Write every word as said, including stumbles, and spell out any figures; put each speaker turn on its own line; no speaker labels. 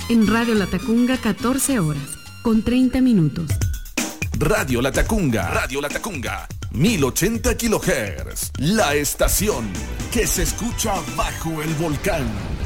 En Radio Latacunga, catorce horas, con treinta minutos.
Radio Latacunga, Radio Latacunga, mil ochenta kilohertz. La estación que se escucha bajo el volcán.